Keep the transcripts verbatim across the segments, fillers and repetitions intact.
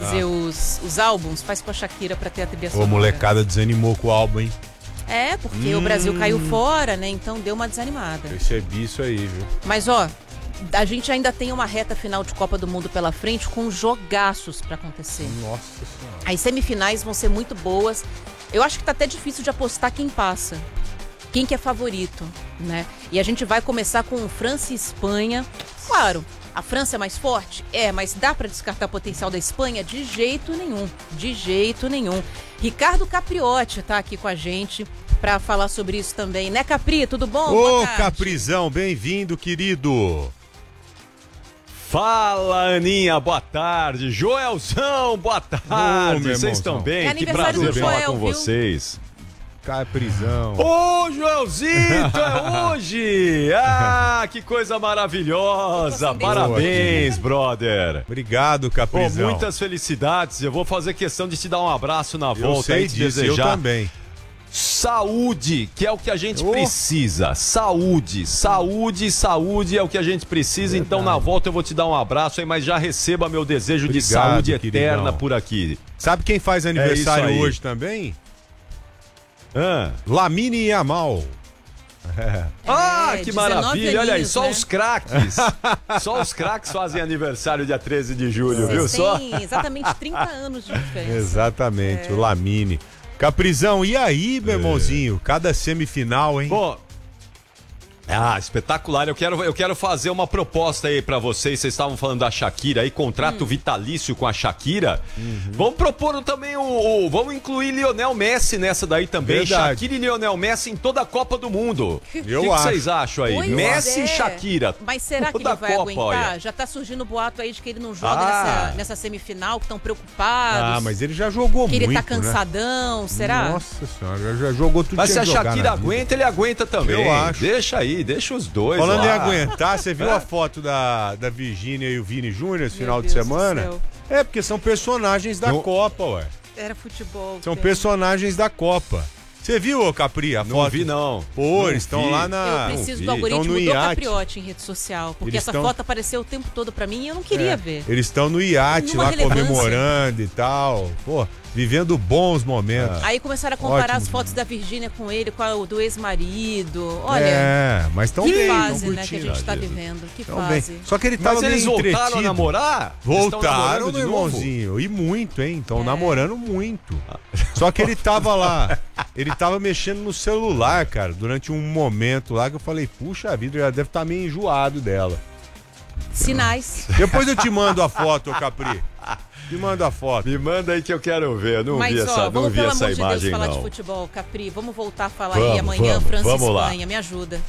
fazer ah. os, os álbuns, faz com a Shakira pra ter a trilha sonora. Ô, molecada desanimou com o álbum, hein? É, porque hum. o Brasil caiu fora, né? Então deu uma desanimada. Percebi isso aí, viu? Mas, ó, a gente ainda tem uma reta final de Copa do Mundo pela frente com jogaços pra acontecer. Nossa Senhora. As semifinais vão ser muito boas. Eu acho que tá até difícil de apostar quem passa. Quem que é favorito, né? E a gente vai começar com França e Espanha. Claro, a França é mais forte? É, mas dá pra descartar o potencial da Espanha? De jeito nenhum, de jeito nenhum. Ricardo Capriotti tá aqui com a gente pra falar sobre isso também, né, Capri? Tudo bom? Ô, Caprizão, bem-vindo, querido. Fala, Aninha, boa tarde. Joelzão, boa tarde. Vocês oh, estão bem? É que prazer Joel, falar com viu? vocês. Caprizão. Ô, Joelzito, é hoje! Ah, que coisa maravilhosa! Parabéns, brother! Obrigado, Caprizão. Pô, muitas felicidades. Eu vou fazer questão de te dar um abraço na volta. Eu sei e te disso, desejar eu também. Saúde, que é o que a gente oh. precisa. Saúde, saúde, saúde é o que a gente precisa. Verdade. Então, na volta, eu vou te dar um abraço aí, mas já receba meu desejo Obrigado, de saúde eterna queridão. Por aqui. Sabe quem faz aniversário é hoje também? Ah. Lamine Yamal. É. Ah, que maravilha, olha aí, só né? os craques. Só os craques fazem aniversário dia treze de julho, Vocês viu só? Tem exatamente trinta anos de diferença. Exatamente, é. o Lamine. Caprizão, e aí, meu é. irmãozinho? Cada semifinal, hein? Bom, ah, espetacular. Eu quero, eu quero fazer uma proposta aí pra vocês. Vocês estavam falando da Shakira aí, contrato hum. vitalício com a Shakira. Uhum. Vamos propor também o, o... Vamos incluir Lionel Messi nessa daí também. Verdade. Shakira e Lionel Messi em toda a Copa do Mundo. O que, que vocês acham aí? Pois Messi é. e Shakira. Mas será que ele vai Copa, aguentar? Olha. Já tá surgindo boato aí de que ele não joga ah. nessa, nessa semifinal, que estão preocupados. Ah, mas ele já jogou que muito, ele tá cansadão, né? será? Nossa senhora, já, já jogou tudo. Mas se a Shakira aguenta, ele aguenta também. Eu acho. Deixa aí, deixa os dois. Falando lá. em aguentar, você viu a foto da, da Virgínia e o Vini Júnior esse final Deus de semana? É, porque são personagens da não. Copa, ué. Era futebol. São tem. personagens da Copa. Você viu, ô Capri, a não foto? Não vi, não. Pô, não eles estão lá na... Eu preciso do algoritmo do Capriotti em rede social, porque eles essa tão... foto apareceu o tempo todo pra mim e eu não queria é. ver. Eles estão no iate lá comemorando e tal. Pô, vivendo bons momentos. Aí começaram a comparar Ótimo. as fotos da Virgínia com ele, com a do ex-marido. Olha, é, mas tão que bem, fase, tão né, que a gente tá vivendo. Que tão fase. Bem. Só que ele tava mas eles meio voltaram entretido. a namorar? Voltaram, meu irmãozinho. E muito, hein? Estão é. namorando muito. Só que ele tava lá, ele tava mexendo no celular, cara, durante um momento lá que eu falei, puxa vida, já deve estar meio enjoado dela. Sinais. Depois eu te mando a foto, ô Capri. Me manda a foto. Me manda aí que eu quero ver. Eu não Mas, vi ó, essa, vamos, não vi pelo essa amor de imagem, Deus, falar não. de futebol, Capri. Vamos voltar a falar vamos, aí amanhã, vamos, França vamos e lá. Espanha. Me ajuda.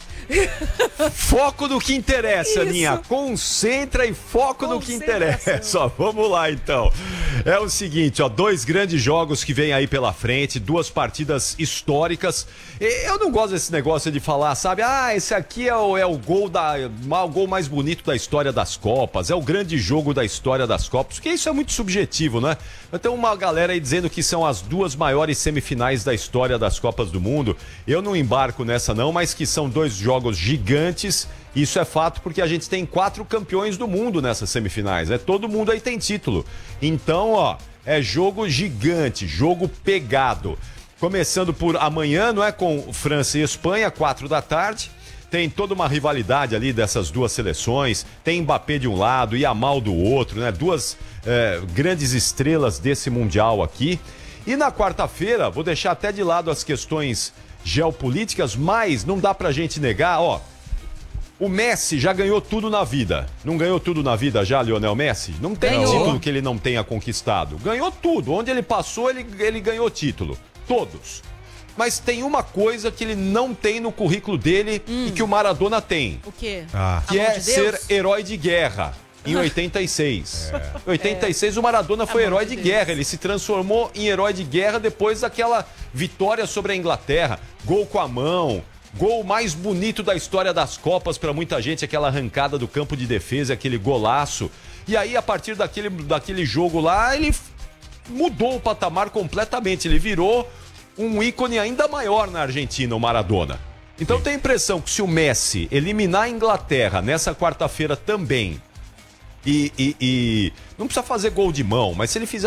Foco no que interessa, Isso. Aninha. Concentra e foco no que interessa. Ó, vamos lá, então. É o seguinte, ó, dois grandes jogos que vem aí pela frente, duas partidas históricas. Eu não gosto desse negócio de falar, sabe? Ah, esse aqui é o, é o gol da, o gol mais bonito da história das Copas, é o grande jogo da história das Copas, porque isso é muito subjetivo, né? Tem uma galera aí dizendo que são as duas maiores semifinais da história das Copas do Mundo. Eu não embarco nessa não, mas que são dois jogos gigantes. Isso é fato porque a gente tem quatro campeões do mundo nessas semifinais, né? Todo mundo aí tem título. Então, ó, é jogo gigante, jogo pegado. Começando por amanhã, não é? Com França e Espanha, quatro da tarde. Tem toda uma rivalidade ali dessas duas seleções. Tem Mbappé de um lado e Yamal do outro, né? Duas é, grandes estrelas desse Mundial aqui. E na quarta-feira, vou deixar até de lado as questões geopolíticas, mas não dá pra gente negar, ó. O Messi já ganhou tudo na vida. Não ganhou tudo na vida já, Lionel Messi? Não tem Ganhou. título que ele não tenha conquistado. Ganhou tudo. Onde ele passou, ele, ele ganhou título. Todos. Mas tem uma coisa que ele não tem no currículo dele hum. e que o Maradona tem. O quê? Ah. Que é de ser herói de guerra. Em oitenta e seis. É. Em oitenta e seis, é. o Maradona foi herói de, de guerra. Ele se transformou em herói de guerra depois daquela vitória sobre a Inglaterra. Gol com a mão. Gol mais bonito da história das Copas para muita gente, aquela arrancada do campo de defesa, aquele golaço. E aí, a partir daquele, daquele jogo lá, ele mudou o patamar completamente. Ele virou um ícone ainda maior na Argentina, o Maradona. Então, Sim. tem a impressão que se o Messi eliminar a Inglaterra nessa quarta-feira também, e, e, e não precisa fazer gol de mão, mas se ele fizer